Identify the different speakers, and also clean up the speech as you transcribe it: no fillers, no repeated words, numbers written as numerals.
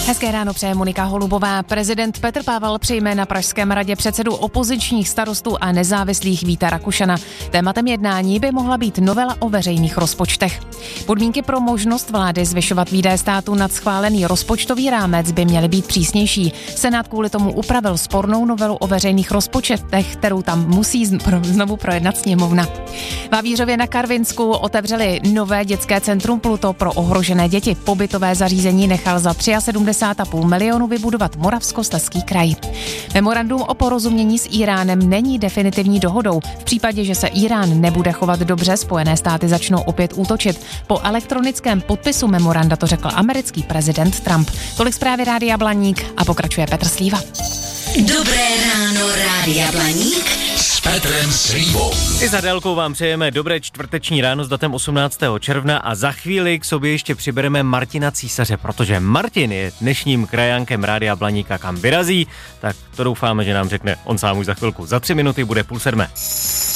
Speaker 1: Hezké ráno přeje Monika Holubová. Prezident Petr Pavel přijme na Pražském radě předsedu opozičních starostů a nezávislých Víta Rakušana. Tématem jednání by mohla být novela o veřejných rozpočtech. Podmínky pro možnost vlády zvyšovat výdaje státu nad schválený rozpočtový rámec by měly být přísnější. Senát kvůli tomu upravil spornou novelu o veřejných rozpočtech, kterou tam musí znovu projednat sněmovna. V Havířově na Karvinsku otevřeli nové dětské centrum Pluto pro ohrožené děti. Pobytové zařízení nechal za 73,5 milionu vybudovat Moravskoslezský kraj. Memorandum o porozumění s Íránem není definitivní dohodou. V případě, že se Írán nebude chovat dobře, Spojené státy začnou opět útočit. Po elektronickém podpisu memoranda to řekl americký prezident Trump. Tolik zprávy Rádia Blaník a pokračuje Petr Slíva.
Speaker 2: Dobré ráno, Rádia Blaník s Petrem Slívou.
Speaker 3: I za délkou vám přejeme dobré čtvrteční ráno s datem 18. června a za chvíli k sobě ještě přibereme Martina Císaře, protože Martin je dnešním krajánkem Rádia Blaníka, kam vyrazí, tak to doufáme, že nám řekne on sám už za chvilku. Za 3 minuty bude 6:30.